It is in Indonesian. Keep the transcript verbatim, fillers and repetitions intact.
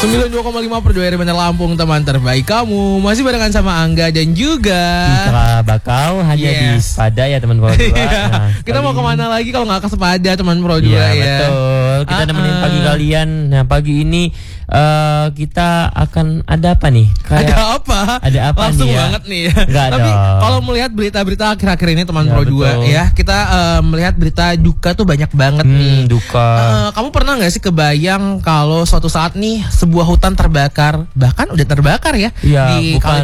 sembilan puluh dua koma lima per dua R Bandar Lampung, teman terbaik kamu. Masih barengan sama Angga dan juga Ika Bakau hanya yes. di Sepada ya teman Pro dua. Nah, kita mau kemana lagi kalau nggak ke Sepada teman Pro dua ya, ya. Betul. Kita uh-uh. nemenin pagi kalian. Nah pagi ini uh, kita akan ada apa nih? Kayak ada apa? Ada apa Langsung nih ya? banget nih. Nggak Tapi dong. kalau melihat berita-berita akhir-akhir ini teman ya, Pro dua ya, kita uh, melihat berita duka tuh banyak banget hmm, nih. Duka. Uh, kamu pernah nggak sih kebayang kalau suatu saat nih sebuah hutan terbakar, bahkan udah terbakar ya, ya di bukan